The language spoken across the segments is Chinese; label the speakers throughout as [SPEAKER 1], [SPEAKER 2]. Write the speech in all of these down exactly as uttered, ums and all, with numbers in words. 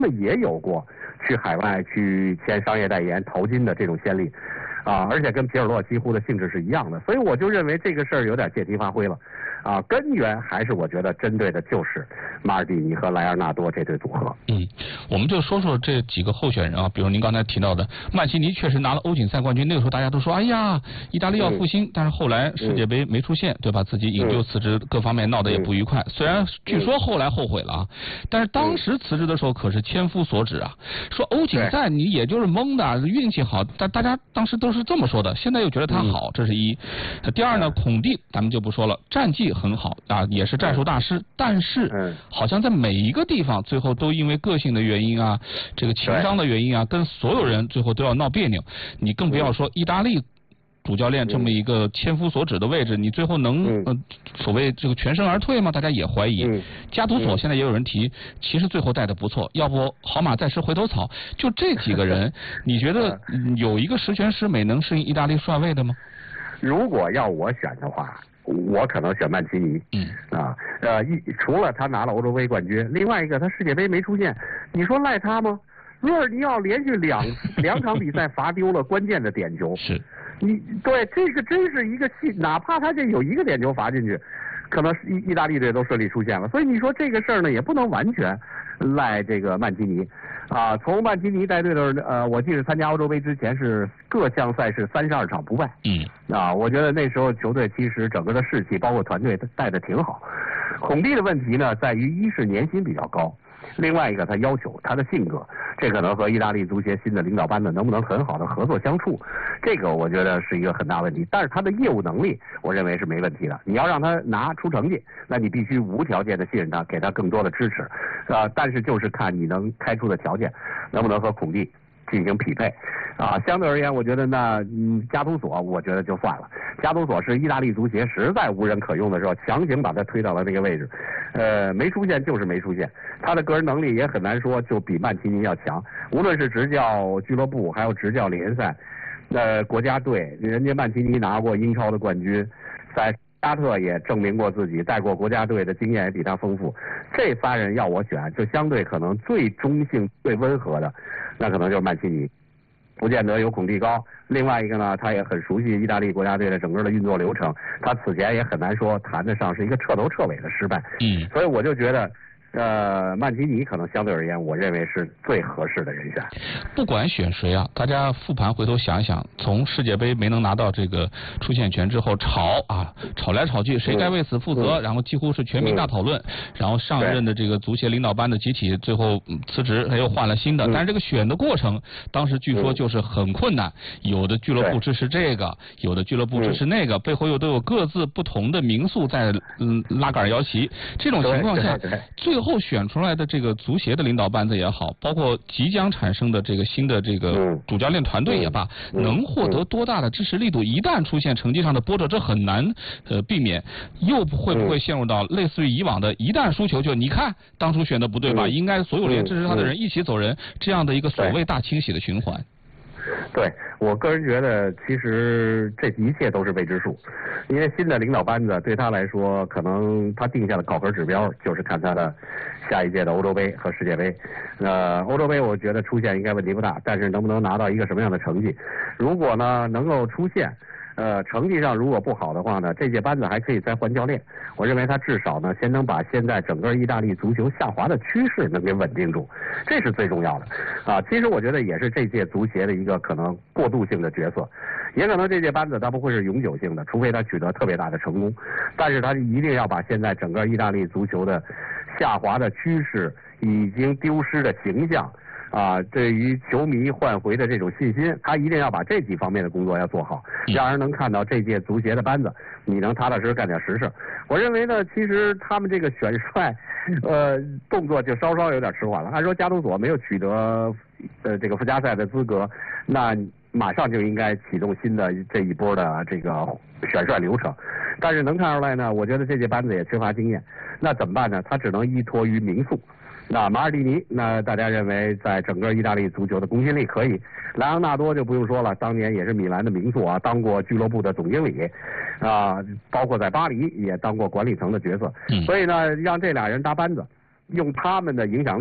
[SPEAKER 1] 们也有过去海外去签商业代言淘金的这种先例，啊，而且跟皮尔洛几乎的性质是一样的，所以我就认为这个事儿有点借题发挥了。啊，根源还是我觉得针对的就是马尔蒂尼和莱昂纳多这对组合。
[SPEAKER 2] 嗯，我们就说说这几个候选人啊，比如您刚才提到的曼奇尼，确实拿了欧锦赛冠军，那个时候大家都说，哎呀，意大利要复兴，嗯、但是后来世界杯没出现，对吧？自己引咎辞职，各方面闹得也不愉快。虽然据说后来后悔了啊，但是当时辞职的时候可是千夫所指啊，说欧锦赛你也就是蒙的，运气好，但大家当时都是这么说的，现在又觉得他好，这是一。第二呢，孔蒂咱们就不说了，战绩很好啊，也是战术大师，但是好像在每一个地方最后都因为个性的原因啊，这个情商的原因啊，跟所有人最后都要闹别扭。你更不要说意大利主教练这么一个千夫所指的位置，你最后能呃所谓这个全身而退吗？大家也怀疑。加图索现在也有人提，其实最后带的不错，要不好马再吃回头草。就这几个人，你觉得有一个十全十美能适应意大利帅位的吗？
[SPEAKER 1] 如果要我选的话，我可能选曼奇尼。嗯啊，呃，一除了他拿了欧洲杯冠军，另外一个他世界杯没出现，你说赖他吗？若尔尼奥连续两两场比赛罚丢了关键的点球，
[SPEAKER 2] 是，
[SPEAKER 1] 你对这个真是一个戏，哪怕他这有一个点球罚进去，可能意意大利队都顺利出现了。所以你说这个事儿呢，也不能完全赖这个曼奇尼。啊，从曼奇尼带队的呃，我记得参加欧洲杯之前是各项赛事三十二场不败。嗯。啊，我觉得那时候球队其实整个的士气，包括团队带的挺好。孔蒂的问题呢，在于一是年薪比较高，另外一个他要求他的性格，这可能和意大利足协新的领导班子能不能很好的合作相处，这个我觉得是一个很大问题。但是他的业务能力，我认为是没问题的。你要让他拿出成绩，那你必须无条件的信任他，给他更多的支持。啊，但是就是看你能开出的条件能不能和孔蒂进行匹配。啊，相对而言，我觉得那嗯，加图索，我觉得就算了。加图索是意大利足协实在无人可用的时候，强行把他推到了那个位置，呃，没出现就是没出现。他的个人能力也很难说就比曼奇尼要强，无论是执教俱乐部，还有执教联赛，呃，国家队，人家曼奇尼拿过英超的冠军，在沙特也证明过自己，带过国家队的经验也比他丰富。这仨人要我选，就相对可能最中性、最温和的，那可能就是曼奇尼。不见得有孔蒂高，另外一个呢，他也很熟悉意大利国家队的整个的运作流程，他此前也很难说谈得上是一个彻头彻尾的失败。嗯，所以我就觉得，呃，曼奇尼可能相对而言，我认为是最合适的人选。
[SPEAKER 2] 不管选谁啊，大家复盘回头想一想，从世界杯没能拿到这个出线权之后，吵啊，吵来吵去，谁该为此负责？嗯、然后几乎是全民大讨论。嗯、然后上任的这个足协领导班的集体最后辞职，他又换了新的。嗯、但是这个选的过程，当时据说就是很困难，有的俱乐部支持这个，有的俱乐部支持那个，背后又都有各自不同的名宿在嗯拉杆摇旗。这种情况下，最后选出来的这个足协的领导班子也好，包括即将产生的这个新的这个主教练团队也罢，嗯、能获得多大的支持力度？一旦出现成绩上的波折，这很难呃避免，又会不会陷入到类似于以往的，一旦输球就你看当初选的不对吧？嗯、应该所有人支持他的人一起走人，这样的一个所谓大清洗的循环。
[SPEAKER 1] 对，我个人觉得，其实这一切都是未知数，因为新的领导班子对他来说，可能他定下的考核指标就是看他的下一届的欧洲杯和世界杯。呃，欧洲杯我觉得出现应该问题不大，但是能不能拿到一个什么样的成绩？如果呢能够出现。呃，成绩上如果不好的话呢，这届班子还可以再换教练。我认为他至少呢，先能把现在整个意大利足球下滑的趋势能给稳定住，这是最重要的。啊，其实我觉得也是这届足协的一个可能过渡性的角色，也可能这届班子它不会是永久性的，除非他取得特别大的成功。但是他一定要把现在整个意大利足球的下滑的趋势，已经丢失的形象。啊，对于球迷换回的这种信心，他一定要把这几方面的工作要做好，让人能看到这届足协的班子，你能踏踏实实干点实事。我认为呢，其实他们这个选帅，呃，动作就稍稍有点迟缓了。按说加图索没有取得呃这个附加赛的资格，那马上就应该启动新的这一波的这个选帅流程。但是能看出来呢，我觉得这届班子也缺乏经验，那怎么办呢？他只能依托于名宿。那马尔蒂尼，那大家认为在整个意大利足球的公信力可以。莱昂纳多就不用说了，当年也是米兰的名宿啊，当过俱乐部的总经理，啊，包括在巴黎也当过管理层的角色。所以呢，让这俩人搭班子，用他们的影响力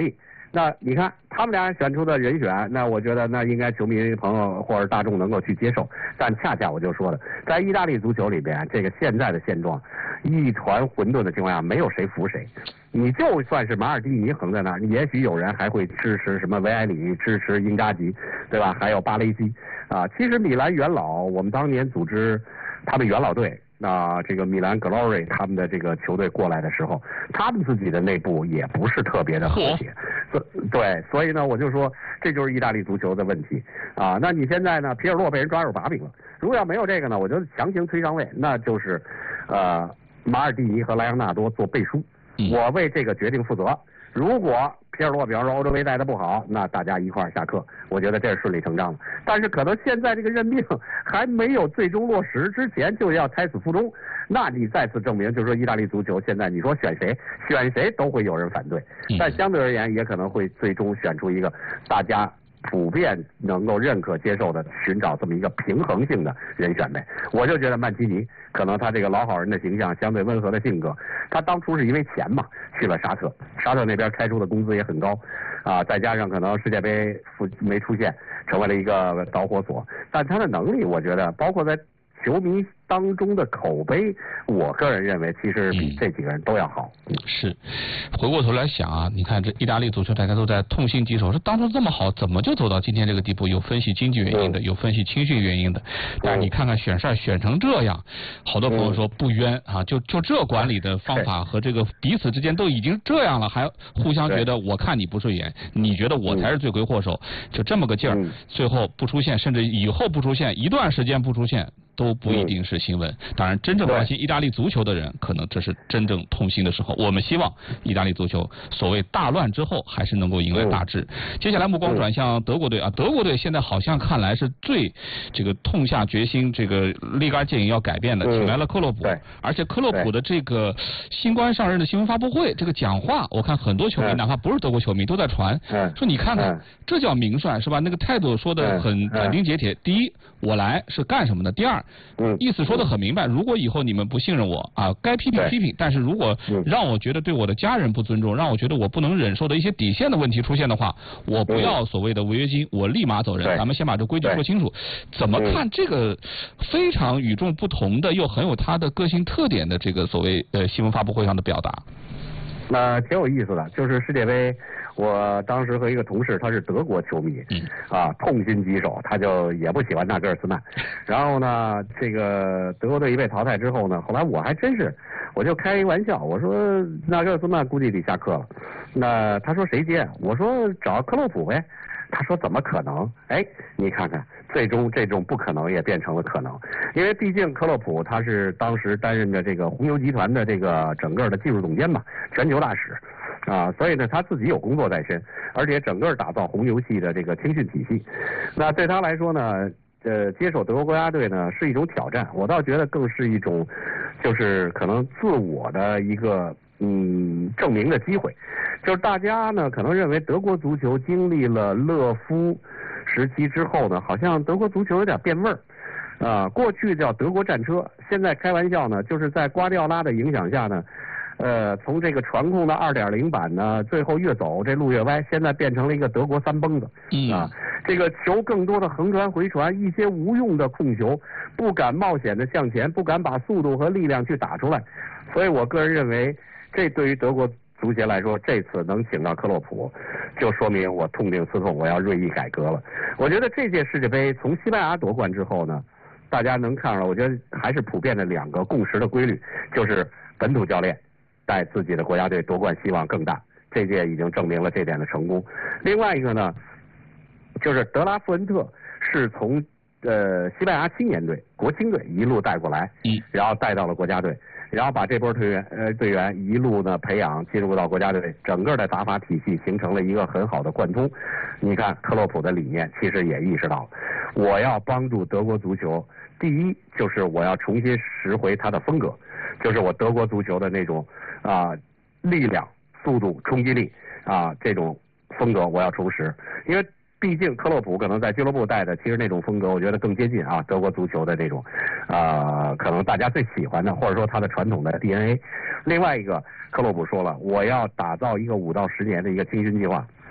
[SPEAKER 1] 那你看他们俩选出的人选，那我觉得那应该球迷朋友或者大众能够去接受。但恰恰我就说了，在意大利足球里边，这个现在的现状一团混沌的情况下，没有谁服谁。你就算是马尔蒂尼横在那儿，也许有人还会支持什么维埃里，支持英扎吉，对吧？还有巴雷西啊。其实米兰元老，我们当年组织他们元老队。那这个米兰 Glory 他们的这个球队过来的时候，他们自己的内部也不是特别的和谐，所对，所以呢，我就说这就是意大利足球的问题啊。那你现在呢，皮尔洛被人抓住把柄了，如果要没有这个呢，我就强行推上位，那就是呃马尔蒂尼和莱昂纳多做背书，我为这个决定负责。如果皮尔洛比方说欧洲杯带的不好，那大家一块儿下课，我觉得这是顺理成章的。但是可能现在这个任命还没有最终落实之前就要胎死腹中，那你再次证明，就是说意大利足球现在你说选谁选谁都会有人反对，但相对而言也可能会最终选出一个大家普遍能够认可接受的，寻找这么一个平衡性的人选呗。我就觉得曼奇尼可能他这个老好人的形象，相对温和的性格，他当初是因为钱嘛去了沙特，沙特那边开出的工资也很高啊，再加上可能世界杯没出现，成为了一个导火索，但他的能力我觉得包括在球迷当中的口碑，我个人认为其实比这几个人都要好。
[SPEAKER 2] 嗯、是，回过头来想啊，你看这意大利足球大家都在痛心疾首，说当初这么好，怎么就走到今天这个地步？有分析经济原因的，有分析青训原因的，但是你看看选帅选成这样，好多朋友说不冤啊，就就这管理的方法和这个彼此之间都已经这样了，还互相觉得我看你不顺眼，你觉得我才是罪魁祸首，就这么个劲儿，最后不出现，甚至以后不出现，一段时间不出现。都不一定是新闻。当然，真正关心意大利足球的人，可能这是真正痛心的时候。我们希望意大利足球所谓大乱之后，还是能够迎来大治。接下来目光转向德国队啊，德国队现在好像看来是最这个痛下决心，这个立竿见影要改变的，请来了克洛普，而且克洛普的这个新官上任的新闻发布会，这个讲话，我看很多球迷，哪怕不是德国球迷，都在传，说你看看，这叫名帅是吧？那个态度说的很斩钉截铁。第一，我来是干什么的？第二，
[SPEAKER 1] 嗯，
[SPEAKER 2] 意思说的很明白，如果以后你们不信任我啊，该批评批评，但是如果让我觉得对我的家人不尊重，让我觉得我不能忍受的一些底线的问题出现的话，我不要所谓的违约金，我立马走人。咱们先把这规矩说清楚。怎么看这个非常与众不同的，又很有他的个性特点的这个所谓呃新闻发布会上的表达？
[SPEAKER 1] 那挺有意思的，就是世界杯，我当时和一个同事，他是德国球迷，
[SPEAKER 2] 嗯，
[SPEAKER 1] 啊，痛心疾首，他就也不喜欢纳格尔斯曼。然后呢，这个德国队一被淘汰之后呢，后来我还真是，我就开一玩笑，我说纳格尔斯曼估计得下课了。那他说谁接？我说找克洛普呗。他说怎么可能？哎，你看看，最终这种不可能也变成了可能，因为毕竟克洛普他是当时担任着这个红牛集团的这个整个的技术总监嘛，全球大使啊，所以呢他自己有工作在身，而且整个打造红牛系的这个青训体系，那对他来说呢，呃，接手德国国家队呢是一种挑战，我倒觉得更是一种，就是可能自我的一个嗯证明的机会。就是大家呢可能认为德国足球经历了勒夫时期之后呢，好像德国足球有点变味儿啊。过去叫德国战车，现在开玩笑呢，就是在瓜迪奥拉的影响下呢，呃，从这个传控的 二点零 版呢，最后越走这路越歪，现在变成了一个德国三蹦子啊。这个球更多的横传回传，一些无用的控球，不敢冒险的向前，不敢把速度和力量去打出来。所以我个人认为，这对于德国足协来说，这次能请到克洛普，就说明我痛定思痛，我要锐意改革了。我觉得这届世界杯从西班牙夺冠之后呢，大家能看出来，我觉得还是普遍的两个共识的规律，就是本土教练带自己的国家队夺冠希望更大，这届已经证明了这点的成功。另外一个呢，就是德拉富恩特是从呃西班牙青年队、国青队一路带过来，然后带到了国家队。然后把这波队员呃队员一路呢培养进入到国家队，整个的打法体系形成了一个很好的贯通。你看克洛普的理念其实也意识到了，我要帮助德国足球，第一就是我要重新拾回他的风格，就是我德国足球的那种啊、呃、力量、速度、冲击力啊、呃、这种风格我要重拾，因为毕竟克洛普可能在俱乐部带的，其实那种风格我觉得更接近啊德国足球的这种，啊、呃、可能大家最喜欢的，或者说他的传统的 D N A。另外一个，克洛普说了，我要打造一个五到十年的一个青训计划，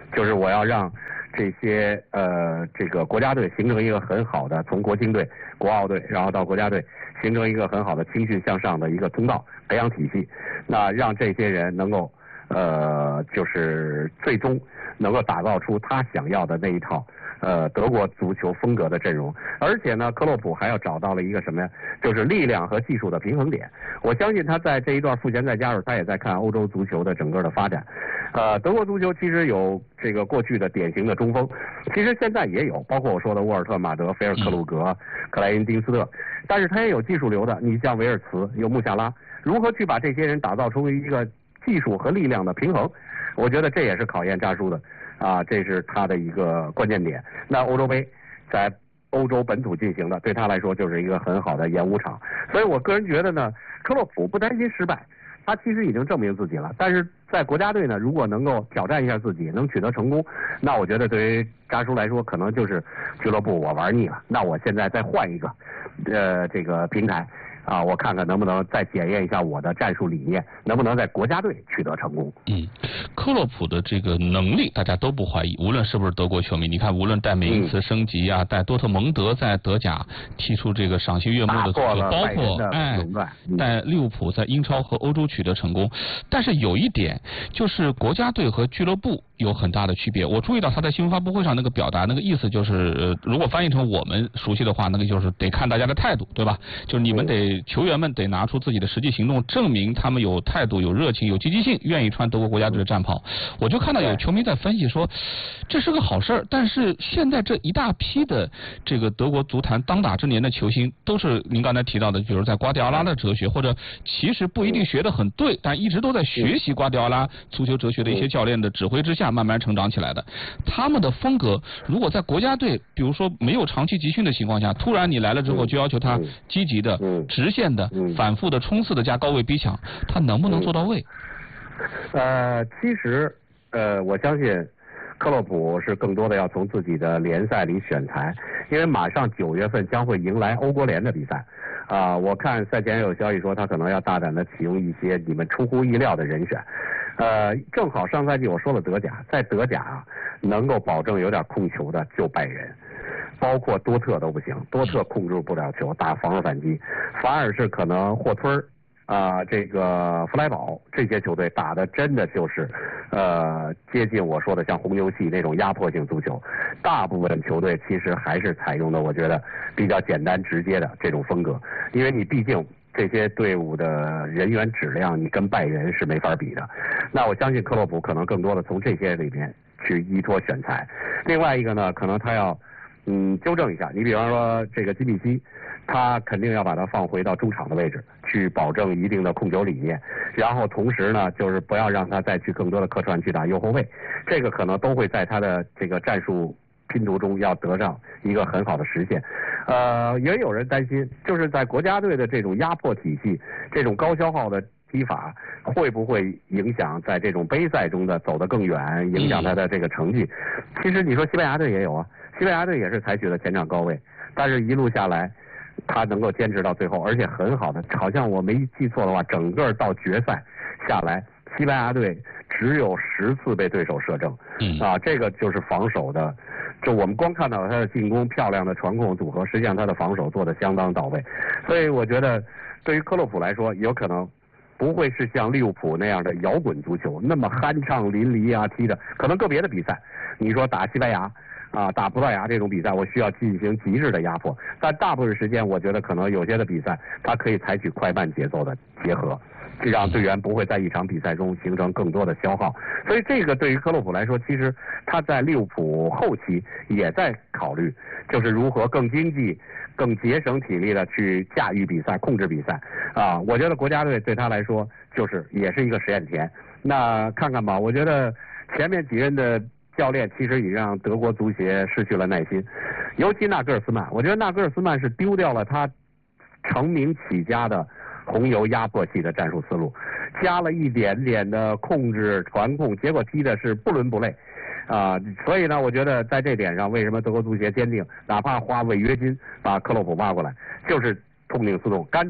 [SPEAKER 1] 就是我要让这些呃这个国家队形成一个很好的从国青队、国奥队，然后到国家队形成一个很好的青训向上的一个通道培养体系，那让这些人能够呃就是最终能够打造出他想要的那一套呃德国足球风格的阵容。而且呢，克洛普还要找到了一个什么呀？就是力量和技术的平衡点。我相信他在这一段赋闲在家时，他也在看欧洲足球的整个的发展。呃，德国足球其实有这个过去的典型的中锋，其实现在也有，包括我说的沃尔特、马德、菲尔克鲁格、克莱因、丁斯特，但是他也有技术流的，你像维尔茨、有穆夏拉，如何去把这些人打造出一个技术和力量的平衡？我觉得这也是考验扎叔的啊，这是他的一个关键点。那欧洲杯在欧洲本土进行的，对他来说就是一个很好的演武场，所以我个人觉得呢，克洛普不担心失败。他其实已经证明自己了，但是在国家队呢，如果能够挑战一下自己，能取得成功，那我觉得对于扎叔来说，可能就是俱乐部我玩腻了，那我现在再换一个，呃，这个平台啊，我看看能不能再检验一下我的战术理念，能不能在国家队取得成功。
[SPEAKER 2] 嗯，克洛普的这个能力大家都不怀疑，无论是不是德国球迷，你看无论带美因茨升级啊，带多特蒙德在德甲踢出这个赏心悦目的足球，包括哎带利物浦在英超和欧洲取得成功，但是有一点就是国家队和俱乐部有很大的区别。我注意到他在新闻发布会上那个表达，那个意思就是，呃、如果翻译成我们熟悉的话，那个就是得看大家的态度，对吧？就是你们得球员们得拿出自己的实际行动，证明他们有态度、有热情、有积极性，愿意穿德国国家队的战袍。我就看到有球迷在分析说，这是个好事儿，但是现在这一大批的这个德国足坛当打之年的球星，都是您刚才提到的，比如在瓜迪奥拉的哲学，或者其实不一定学得很对，但一直都在学习瓜迪奥拉足球哲学的一些教练的指挥之下慢慢成长起来的。他们的风格如果在国家队比如说没有长期集训的情况下，突然你来了之后就要求他积极的、直线的、反复的、冲刺的加高位逼抢，他能不能做到位？
[SPEAKER 1] 呃，其实呃，我相信克洛普是更多的要从自己的联赛里选材，因为马上九月份将会迎来欧国联的比赛啊、呃。我看赛前有消息说他可能要大胆的启用一些你们出乎意料的人选。呃，正好上赛季我说了德甲，在德甲啊，能够保证有点控球的就拜仁，包括多特都不行，多特控制不了球，打防守反击，反而是可能霍村儿啊、呃，这个弗莱堡这些球队打的真的就是呃接近我说的像红牛系那种压迫性足球，大部分球队其实还是采用的我觉得比较简单直接的这种风格，因为你毕竟这些队伍的人员质量你跟拜仁是没法比的。那我相信克洛普可能更多的从这些里面去依托选材。另外一个呢，可能他要嗯纠正一下，你比方说这个基米希，他肯定要把他放回到中场的位置，去保证一定的控球理念，然后同时呢就是不要让他再去更多的客串去打右后卫，这个可能都会在他的这个战术拼图中要得上一个很好的实现。呃，也有人担心，就是在国家队的这种压迫体系，这种高消耗的踢法，会不会影响在这种杯赛中的走得更远，影响他的这个成绩？其实你说西班牙队也有啊，西班牙队也是采取了前场高位，但是一路下来，他能够坚持到最后，而且很好的，好像我没记错的话，整个到决赛下来，西班牙队只有十次被对手射正，啊，这个就是防守的。就我们光看到他的进攻漂亮的传控组合，实际上他的防守做得相当到位。所以我觉得，对于克洛普来说，有可能不会是像利物浦那样的摇滚足球那么酣畅淋漓啊踢的。可能个别的比赛，你说打西班牙啊、打葡萄牙这种比赛，我需要进行极致的压迫。但大部分时间，我觉得可能有些的比赛，他可以采取快慢节奏的结合。让队员不会在一场比赛中形成更多的消耗，所以这个对于克洛普来说，其实他在利物浦后期也在考虑，就是如何更经济、更节省体力的去驾驭比赛、控制比赛啊。我觉得国家队对他来说就是也是一个实验田。那看看吧，我觉得前面几任的教练其实已让德国足协失去了耐心，尤其纳格尔斯曼，我觉得纳格尔斯曼是丢掉了他成名起家的红油压迫系的战术思路，加了一点点的控制传控，结果踢的是不伦不类啊、呃！所以呢，我觉得在这点上，为什么德国足协坚定，哪怕花违约金把克洛普挖过来，就是痛定思痛，干脆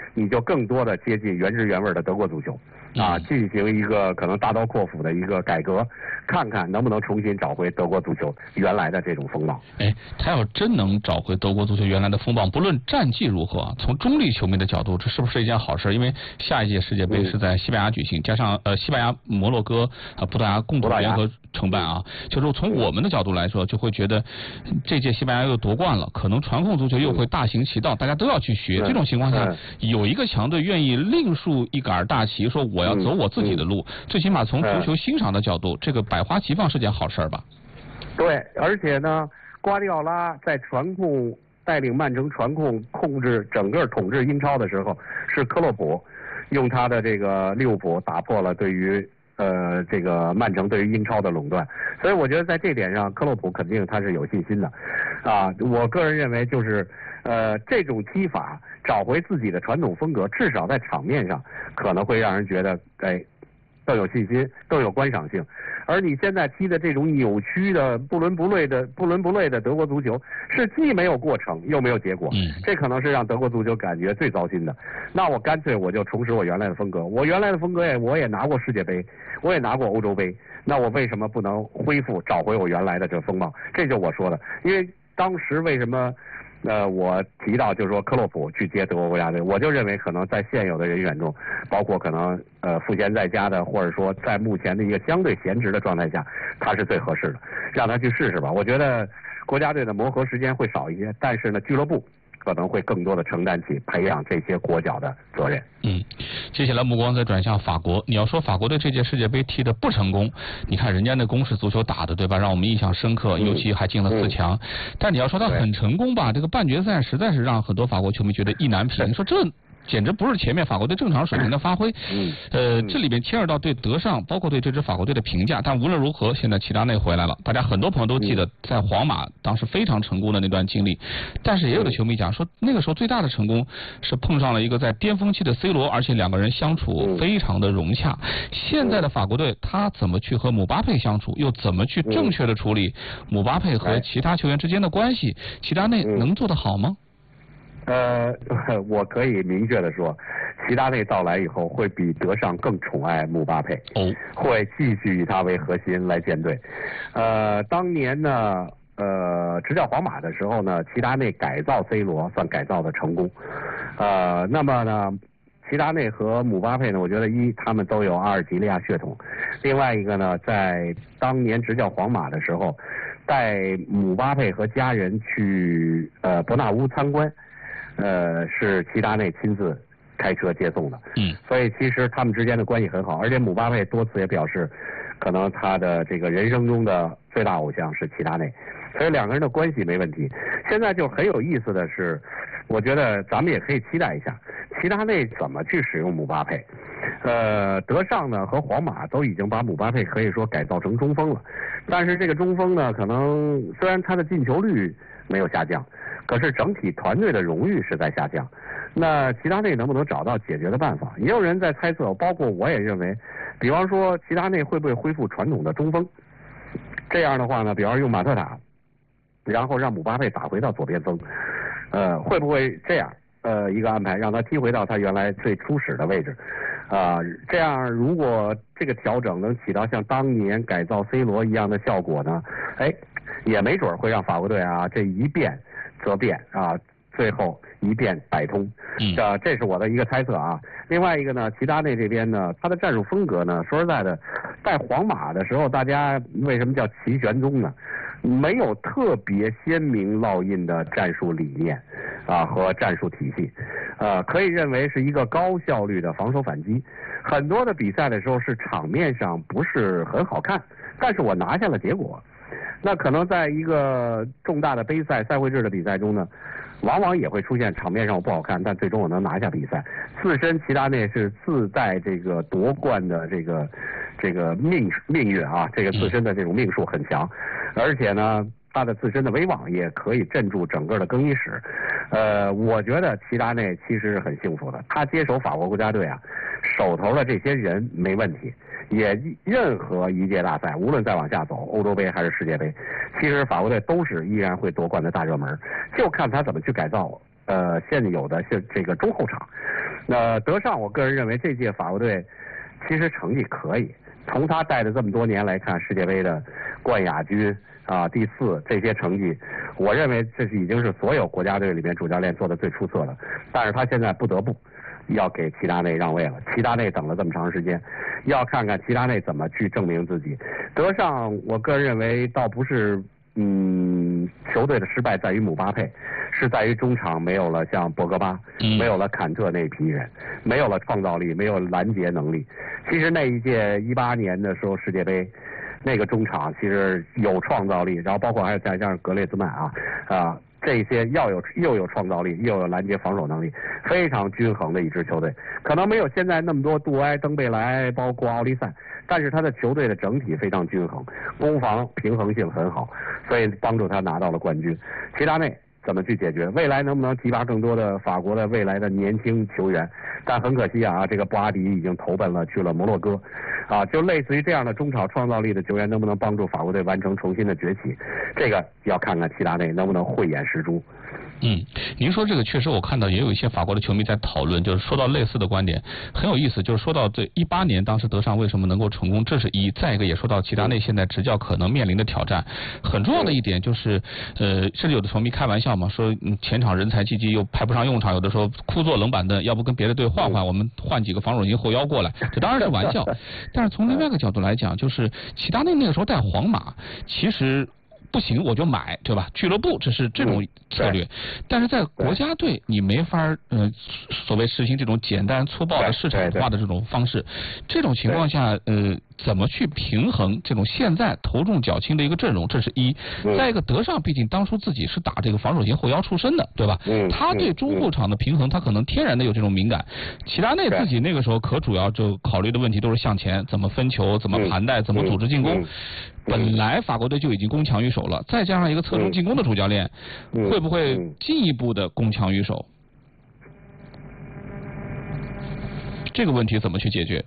[SPEAKER 1] 你就更多的接近原汁原味的德国足球，啊，进行一个可能大刀阔斧的一个改革，看看能不能重新找回德国足球原来的这种风貌。
[SPEAKER 2] 哎，他要真能找回德国足球原来的风貌，不论战绩如何，从中立球迷的角度，这是不是一件好事？因为下一届世界杯是在西班牙举行，加上呃西班牙、摩洛哥、呃葡萄牙共同联合承办啊，就是从我们的角度来说，就会觉得这届西班牙又夺冠了，可能传控足球又会大行其道，大家都要去学。这种情况下，有一个强队愿意另树一杆大旗，说我要走我自己的路，最起码从足球欣赏的角度，这个百花齐放是件好事吧？
[SPEAKER 1] 对，而且呢，瓜迪奥拉在传控带领曼城传控控制整个统治英超的时候，是克洛普用他的这个利物浦打破了对于呃这个曼城对于英超的垄断，所以我觉得在这点上，克洛普肯定他是有信心的，啊，我个人认为就是呃这种踢法找回自己的传统风格，至少在场面上可能会让人觉得哎更有信心，更有观赏性。而你现在踢的这种扭曲的不伦不类的不伦不类的德国足球，是既没有过程又没有结果，
[SPEAKER 2] 嗯，
[SPEAKER 1] 这可能是让德国足球感觉最糟心的。那我干脆我就重拾我原来的风格，我原来的风格也我也拿过世界杯，我也拿过欧洲杯，那我为什么不能恢复找回我原来的这风貌？这就是我说的，因为当时为什么？呃，我提到就是说克洛普去接德国国家队，我就认为可能在现有的人选中，包括可能呃赋闲在家的，或者说在目前的一个相对闲职的状态下，他是最合适的，让他去试试吧。我觉得国家队的磨合时间会少一些，但是呢，俱乐部可能会更多的承担起培养这些国脚的责任。
[SPEAKER 2] 嗯，接下来目光再转向法国。你要说法国队这届世界杯踢得不成功，你看人家那攻势足球打的，对吧？让我们印象深刻，尤其还进了四强。嗯、但你要说他很成功吧，这个半决赛实在是让很多法国球迷觉得意难平。说这简直不是前面法国队正常水平的发挥。
[SPEAKER 1] 嗯，
[SPEAKER 2] 呃，这里边牵扯到对德尚，包括对这支法国队的评价。但无论如何，现在齐达内回来了，大家很多朋友都记得在皇马当时非常成功的那段经历。但是也有的球迷讲说，那个时候最大的成功是碰上了一个在巅峰期的 C 罗，而且两个人相处非常的融洽。现在的法国队他怎么去和姆巴佩相处，又怎么去正确的处理姆巴佩和其他球员之间的关系？齐达内能做得好吗？
[SPEAKER 1] 呃，我可以明确的说，齐达内到来以后会比德尚更宠爱姆巴佩，
[SPEAKER 2] 哦，
[SPEAKER 1] 会继续以他为核心来建队。呃，当年呢，呃，执教皇马的时候呢，齐达内改造 C 罗算改造的成功。呃，那么呢，齐达内和姆巴佩呢，我觉得一他们都有阿尔及利亚血统，另外一个呢，在当年执教皇马的时候，带姆巴佩和家人去呃伯纳乌参观。呃，是齐达内亲自开车接送的，
[SPEAKER 2] 嗯，
[SPEAKER 1] 所以其实他们之间的关系很好，而且姆巴佩多次也表示，可能他的这个人生中的最大偶像是齐达内，所以两个人的关系没问题。现在就很有意思的是，我觉得咱们也可以期待一下，齐达内怎么去使用姆巴佩。呃，德尚呢和皇马都已经把姆巴佩可以说改造成中锋了，但是这个中锋呢，可能虽然他的进球率没有下降，可是整体团队的荣誉是在下降。那齐达内能不能找到解决的办法？也有人在猜测，包括我也认为，比方说齐达内会不会恢复传统的中锋？这样的话呢，比方说用马特塔，然后让姆巴佩打回到左边锋，呃，会不会这样？呃，一个安排让他踢回到他原来最初始的位置，啊、呃，这样如果这个调整能起到像当年改造 C 罗一样的效果呢，哎，也没准会让法国队啊这一变则变啊，最后一变百通。
[SPEAKER 2] 嗯，
[SPEAKER 1] 这这是我的一个猜测啊。另外一个呢，齐达内这边呢，他的战术风格呢，说实在的，在皇马的时候，大家为什么叫齐玄宗呢？没有特别鲜明烙印的战术理念啊和战术体系，呃，可以认为是一个高效率的防守反击。很多的比赛的时候是场面上不是很好看，但是我拿下了结果。那可能在一个重大的杯赛赛会制的比赛中呢，往往也会出现场面上我不好看，但最终我能拿下比赛。自身齐达内是自带这个夺冠的这个这个命命运啊，这个自身的这种命数很强，而且呢，他的自身的威望也可以镇住整个的更衣室。呃，我觉得齐达内其实是很幸福的，他接手法国国家队啊，手头的这些人没问题。也任何一届大赛，无论再往下走，欧洲杯还是世界杯，其实法国队都是依然会夺冠的大热门，就看他怎么去改造呃现有的是这个中后场。那德尚，我个人认为这届法国队其实成绩可以，从他带的这么多年来看，世界杯的冠亚军啊、第四这些成绩，我认为这是已经是所有国家队里面主教练做的最出色的。但是他现在不得不要给齐达内让位了，齐达内等了这么长时间，要看看齐达内怎么去证明自己。德尚，我个人认为倒不是，嗯，球队的失败在于姆巴佩，是在于中场没有了像博格巴，没有了坎特那批人，没有了创造力，没有拦截能力。其实那一届一八年的时候世界杯，那个中场其实有创造力，然后包括还有再加上格列兹曼啊啊。这些要有又有创造力，又有拦截防守能力，非常均衡的一支球队。可能没有现在那么多杜埃、登贝莱，包括奥利塞，但是他的球队的整体非常均衡，攻防平衡性很好，所以帮助他拿到了冠军。齐达内怎么去解决？未来能不能提拔更多的法国的未来的年轻球员？但很可惜啊，这个布阿迪已经投奔了去了摩洛哥，啊，就类似于这样的中场创造力的球员，能不能帮助法国队完成重新的崛起？这个要看看齐达内能不能慧眼识珠。
[SPEAKER 2] 嗯，您说这个确实，我看到也有一些法国的球迷在讨论，就是说到类似的观点，很有意思。就是说到这一八年当时德尚为什么能够成功，这是一；再一个也说到齐达内现在执教可能面临的挑战。很重要的一点就是，呃，甚至有的球迷开玩笑嘛，说嗯前场人才济济又派不上用场，有的时候枯坐冷板凳，要不跟别的队换换，我们换几个防守型后腰过来，这当然是玩笑。但是从另外一个角度来讲，就是齐达内那个时候带皇马，其实。不行我就买，对吧？俱乐部这是这种策略，但是在国家队你没法呃所谓实行这种简单粗暴的市场化的这种方式，这种情况下呃怎么去平衡这种现在头重脚轻的一个阵容？这是一。再一个，德尚毕竟当初自己是打这个防守型后腰出身的，对吧？他对中后场的平衡，他可能天然的有这种敏感。齐达内自己那个时候可主要就考虑的问题都是向前怎么分球、怎么盘带、怎么组织进攻。本来法国队就已经攻强于守了，再加上一个侧重进攻的主教练，会不会进一步的攻强于守？这个问题怎么去解决？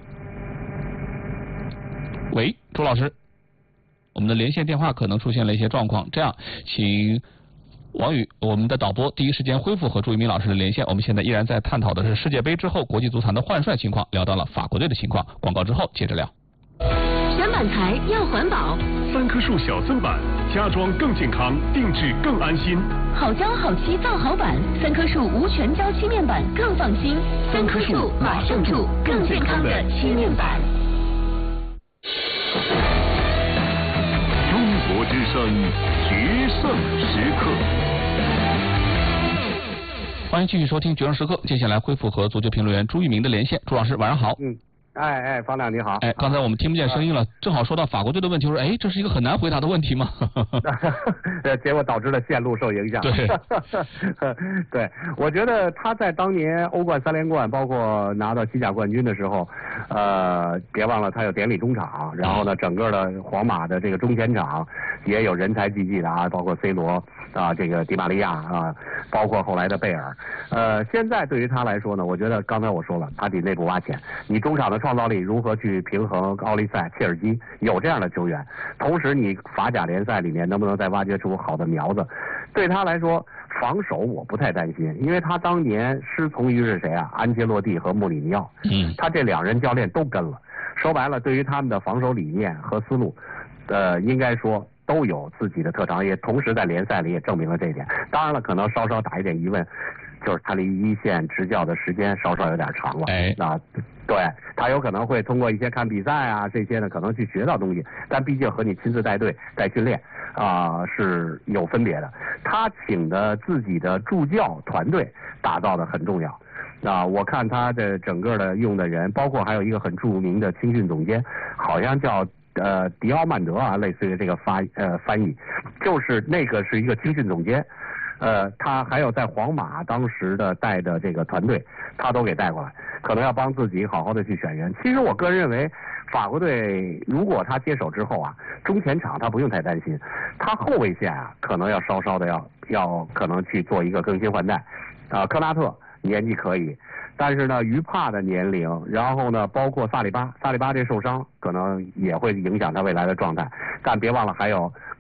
[SPEAKER 2] 喂，朱老师，我们的连线电话可能出现了一些状况，这样，请王宇，我们的导播第一时间恢复和朱一鸣老师的连线。我们现在依然在探讨的是世界杯之后国际足坛的换帅情况，聊到了法国队的情况。广告之后接着聊。
[SPEAKER 3] 选板材要环保，
[SPEAKER 4] 三棵树小增板，家装更健康，定制更安心。
[SPEAKER 3] 好胶好漆造好板，三棵树无全胶漆面板更放心。三棵树马上住更健康的漆面板。
[SPEAKER 4] 中国之声决胜时刻，
[SPEAKER 2] 欢迎继续收听决胜时刻。接下来恢复和足球评论员朱一鸣的连线。朱老师晚上好。
[SPEAKER 1] 嗯。哎哎，方亮你好。
[SPEAKER 2] 哎，刚才我们听不见声音了，正好说到法国队的问题，说哎，这是一个很难回答的问题吗？
[SPEAKER 1] 结果导致了线路受影响。
[SPEAKER 2] 对，
[SPEAKER 1] 对，我觉得他在当年欧冠三连冠，包括拿到西甲冠军的时候，呃，别忘了他有典礼中场，然后呢，整个的皇马的这个中前场也有人才济济的啊，包括 C 罗啊，这个迪玛利亚啊，包括后来的贝尔。呃，现在对于他来说呢，我觉得刚才我说了，他得内部挖潜，你中场的创造力如何去平衡奥利塞、切尔基，有这样的球员，同时你法甲联赛里面能不能再挖掘出好的苗子？对他来说，防守我不太担心，因为他当年师从于是谁啊？安切洛蒂和穆里尼奥，
[SPEAKER 2] 嗯，
[SPEAKER 1] 他这两人教练都跟了。说白了，对于他们的防守理念和思路，呃，应该说都有自己的特长，也同时在联赛里也证明了这一点。当然了，可能稍稍打一点疑问，就是他离一线执教的时间稍稍有点长了。
[SPEAKER 2] 哎，
[SPEAKER 1] 啊，对，他有可能会通过一些看比赛啊这些呢，可能去学到东西，但毕竟和你亲自带队带训练啊、呃、是有分别的。他请的自己的助教团队打造的很重要。啊，我看他的整个的用的人，包括还有一个很著名的青训总监，好像叫呃迪奥曼德啊，类似于这个发呃翻译，就是那个是一个青训总监。呃，他还有在皇马当时的带的这个团队，他都给带过来，可能要帮自己好好的去选人。其实我个人认为，法国队如果他接手之后啊，中前场他不用太担心，他后卫线啊可能要稍稍的要要可能去做一个更新换代。啊、呃，科纳特年纪可以，但是呢，于帕的年龄，然后呢，包括萨里巴，萨里巴这受伤可能也会影响他未来的状态。但别忘了还有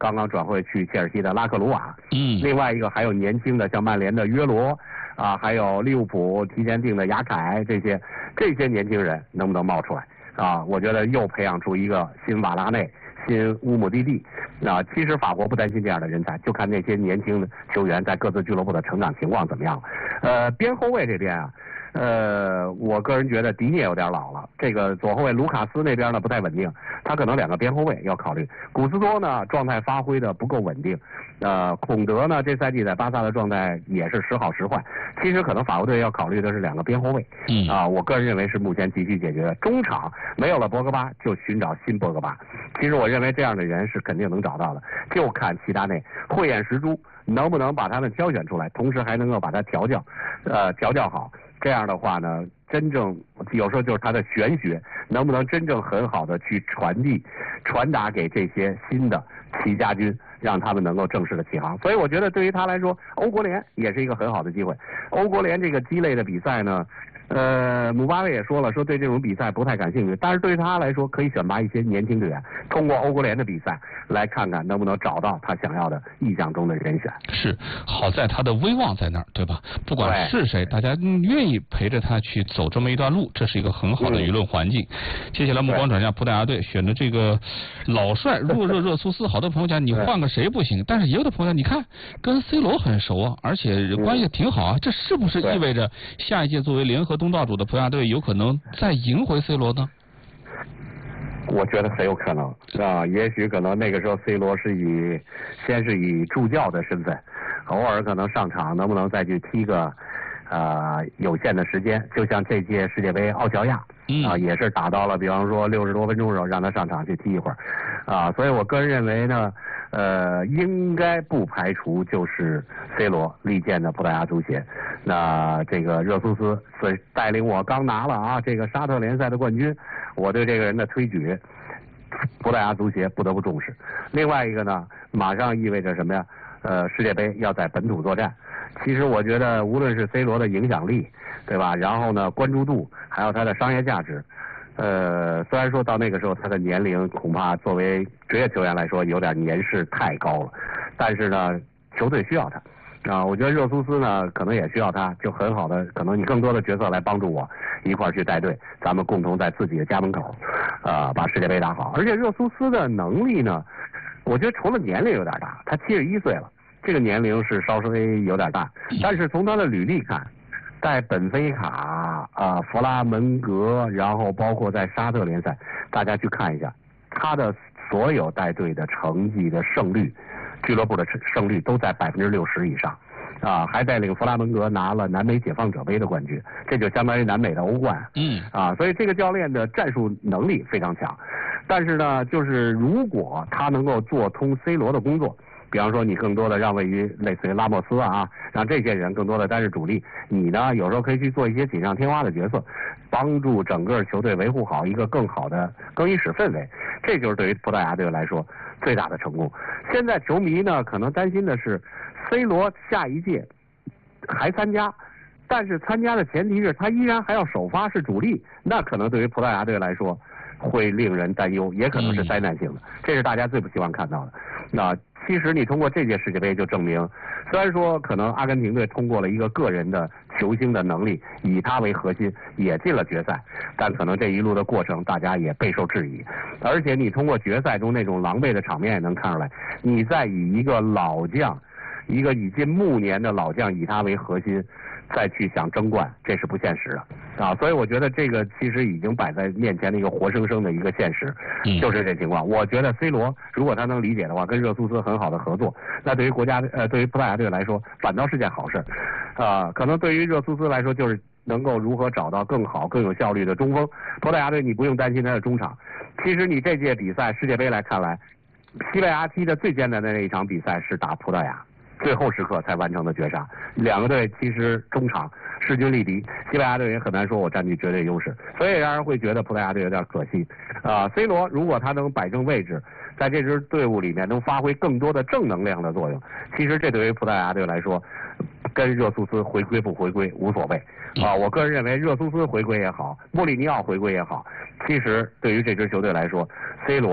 [SPEAKER 1] 刚刚转会去切尔西的拉克鲁瓦，
[SPEAKER 2] 嗯，
[SPEAKER 1] 另外一个还有年轻的像曼联的约罗啊，还有利物浦提前订的雅凯，这些这些年轻人能不能冒出来啊？我觉得又培养出一个新瓦拉内、新乌姆蒂蒂。啊，其实法国不担心这样的人才，就看那些年轻的球员在各自俱乐部的成长情况怎么样。呃，边后卫这边啊，呃，我个人觉得迪涅有点老了，这个左后卫卢卡斯那边呢不太稳定，他可能两个边后卫要考虑。古斯托呢状态发挥的不够稳定，呃，孔德呢这赛季在巴萨的状态也是时好时坏。其实可能法国队要考虑的是两个边后卫，
[SPEAKER 2] 嗯
[SPEAKER 1] 啊，我个人认为是目前急需解决的。中场没有了博格巴，就寻找新博格巴。其实我认为这样的人是肯定能找到的，就看齐达内慧眼识珠，能不能把他们挑选出来，同时还能够把他调教，呃，调教好。这样的话呢，真正有时候就是他的玄学，能不能真正很好的去传递、传达给这些新的齐家军，让他们能够正式的起航。所以我觉得对于他来说，欧国联也是一个很好的机会。欧国联这个鸡肋的比赛呢，呃，姆巴佩也说了，说对这种比赛不太感兴趣，但是对于他来说，可以选拔一些年轻队员，通过欧国联的比赛来看看能不能找到他想要的意象中的人选。
[SPEAKER 2] 是，好在他的威望在那儿，对吧？不管是谁，大家愿意陪着他去走这么一段路，这是一个很好的舆论环境。嗯、接下来目光转向葡萄牙队，选的这个老帅若热热苏斯，好多朋友讲你换个谁不行，但是也有的朋友讲，你看跟 C 罗很熟啊，而且关系挺好啊，这是不是意味着下一届作为联合东道主的葡萄牙队有可能再赢回 C 罗呢？
[SPEAKER 1] 我觉得很有可能啊，也许可能那个时候 C 罗是以先是以助教的身份，偶尔可能上场，能不能再去踢个呃有限的时间，就像这届世界杯奥乔亚、嗯、啊，也是打到了比方说六十多分钟的时候让他上场去踢一会儿啊，所以我个人认为呢，呃，应该不排除就是 C 罗力荐的葡萄牙足协。那这个热苏斯所以带领我刚拿了啊这个沙特联赛的冠军，我对这个人的推举，葡萄牙足协不得不重视。另外一个呢，马上意味着什么呀？呃，世界杯要在本土作战。其实我觉得，无论是 C 罗的影响力，对吧？然后呢，关注度，还有他的商业价值。呃，虽然说到那个时候他的年龄恐怕作为职业球员来说有点年事太高了，但是呢，球队需要他。啊，我觉得热苏斯呢，可能也需要他，就很好的，可能你更多的角色来帮助我一块儿去带队，咱们共同在自己的家门口，呃，把世界杯打好。而且热苏斯的能力呢，我觉得除了年龄有点大，他七十一岁了，这个年龄是稍微有点大，但是从他的履历看，在本菲卡啊、呃、弗拉门戈，然后包括在沙特联赛，大家去看一下他的所有带队的成绩的胜率。俱乐部的胜率都在百分之六十以上，啊，还带领弗拉门戈拿了南美解放者杯的冠军，这就相当于南美的欧冠。嗯，啊，所以这个教练的战术能力非常强。但是呢，就是如果他能够做通 C 罗的工作，比方说你更多的让位于类似于拉莫斯啊，让这些人更多的担任主力，你呢有时候可以去做一些锦上添花的角色，帮助整个球队维护好一个更好的更衣室氛围，这就是对于葡萄牙队来说最大的成功。现在球迷呢可能担心的是 C 罗下一届还参加，但是参加的前提是他依然还要首发是主力，那可能对于葡萄牙队来说会令人担忧，也可能是灾难性的，这是大家最不希望看到的。那其实你通过这届世界杯就证明，虽然说可能阿根廷队通过了一个个人的球星的能力，以他为核心也进了决赛，但可能这一路的过程大家也备受质疑。而且你通过决赛中那种狼狈的场面也能看出来，你在以一个老将，一个已近暮年的老将以他为核心再去想争冠，这是不现实的啊！所以我觉得这个其实已经摆在面前的一个活生生的一个现实，就是这情况。我觉得 C 罗如果他能理解的话，跟热苏斯很好的合作，那对于国家呃对于葡萄牙队来说反倒是件好事啊！可能对于热苏斯来说就是能够如何找到更好更有效率的中锋。葡萄牙队你不用担心他的中场，其实你这届比赛世界杯来看来，西班牙踢的最艰难的那一场比赛是打葡萄牙。最后时刻才完成的绝杀，两个队其实中场势均力敌，西班牙队也很难说我占据绝对优势，所以让人会觉得葡萄牙队有点可惜。啊、呃、，C 罗如果他能摆正位置，在这支队伍里面能发挥更多的正能量的作用，其实这对于葡萄牙队来说，跟热苏斯回归不回归无所谓。啊、呃，我个人认为热苏斯回归也好，穆里尼奥回归也好，其实对于这支球队来说 ，C 罗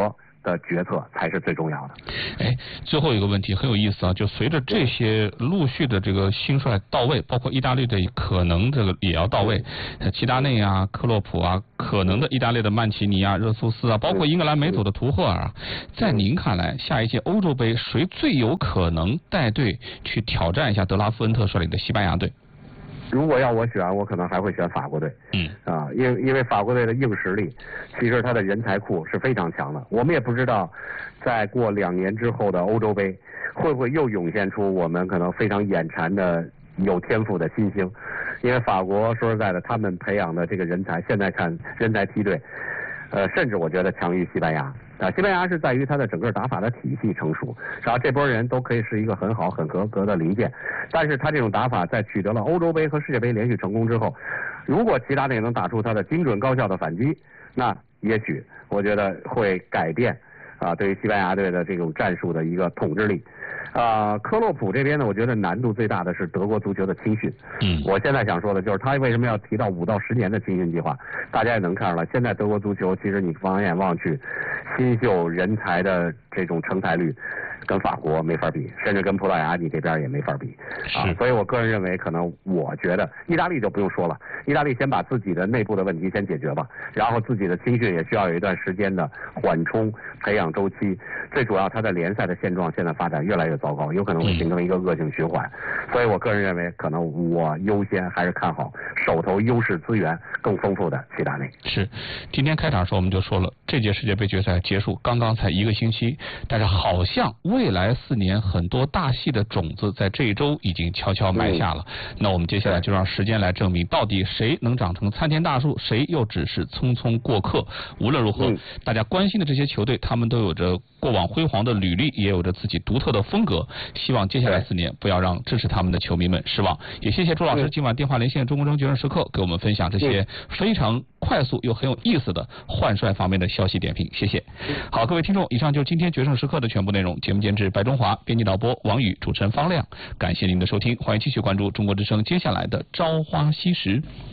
[SPEAKER 1] 的决策才是最重要的。
[SPEAKER 2] 哎，最后一个问题很有意思啊，就随着这些陆续的这个新帅到位，包括意大利的可能这个也要到位，齐达内啊、克洛普啊，可能的意大利的曼奇尼啊、热苏斯啊，包括英格兰梅佐的图赫尔啊，在您看来，下一届欧洲杯谁最有可能带队去挑战一下德拉夫恩特率领的西班牙队？
[SPEAKER 1] 如果要我选，我可能还会选法国队。
[SPEAKER 2] 嗯
[SPEAKER 1] 啊，因为因为法国队的硬实力，其实他的人才库是非常强的。我们也不知道，在过两年之后的欧洲杯，会不会又涌现出我们可能非常眼馋的有天赋的新星。因为法国说实在的，他们培养的这个人才，现在看人才梯队，呃，甚至我觉得强于西班牙。啊，西班牙是在于它的整个打法的体系成熟，然后这波人都可以是一个很好、很合格的零件。但是他这种打法在取得了欧洲杯和世界杯连续成功之后，如果齐达内能打出他的精准高效的反击，那也许我觉得会改变啊对于西班牙队的这种战术的一个统治力。啊，科洛普这边呢，我觉得难度最大的是德国足球的青训。
[SPEAKER 2] 嗯，
[SPEAKER 1] 我现在想说的就是他为什么要提到五到十年的青训计划？大家也能看出来，现在德国足球其实你放眼望去，新秀人才的这种成才率跟法国没法比，甚至跟葡萄牙你这边也没法比啊。所以我个人认为，可能我觉得意大利就不用说了，意大利先把自己的内部的问题先解决吧，然后自己的青训也需要有一段时间的缓冲培养周期。最主要，他的联赛的现状现在发展越来越糟糕，有可能会形成一个恶性循环。所以我个人认为，可能我优先还是看好手头优势资源更丰富的齐达内。
[SPEAKER 2] 是，今天开场的时候我们就说了，这届世界杯决赛结束刚刚才一个星期，但是好像未来四年很多大戏的种子在这一周已经悄悄埋下了。嗯、那我们接下来就让时间来证明，到底谁能长成参天大树，谁又只是匆匆过客。无论如何，嗯、大家关心的这些球队，他们都有着过往辉煌的履历，也有着自己独特的风格。希望接下来四年不要让支持他们的球迷们失望。也谢谢朱老师今晚电话连线中国中决胜时刻，给我们分享这些非常快速又很有意思的换帅方面的消息点评。谢谢。好，各位听众，以上就是今天决胜时刻的全部内容。节目监制白中华，编辑导播王宇，主持人方亮。感谢您的收听，欢迎继续关注中国之声接下来的朝花夕拾。